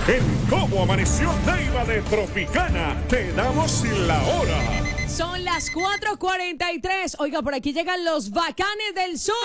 En Cómo Amaneció Neiva de Tropicana, te damos la hora. Son las 4:43. Oiga, por aquí llegan los Bacanes del Sur.